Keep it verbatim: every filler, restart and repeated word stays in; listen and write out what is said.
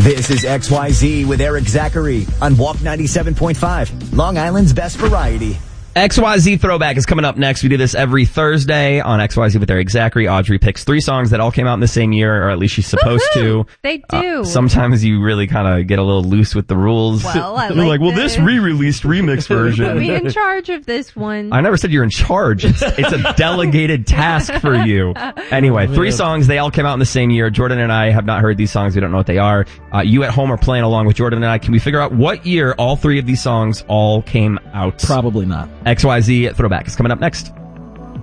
This is X Y Z with Eric Zachary on Walk ninety-seven point five, Long Island's best variety. X Y Z Throwback is coming up next. We do this every Thursday on X Y Z with Eric Zachary. Audrey picks three songs that all came out in the same year, or at least she's supposed Woo-hoo! to. They do. Uh, sometimes you really kind of get a little loose with the rules. Well, I They're like like, well, this. this re-released remix version. Put me in charge of this one. I never said you're in charge. It's, it's a delegated task for you. Anyway, three songs. They all came out in the same year. Jordan and I have not heard these songs. We don't know what they are. Uh, you at home are playing along with Jordan and I. Can we figure out what year all three of these songs all came out? Probably not. X Y Z Throwback is coming up next.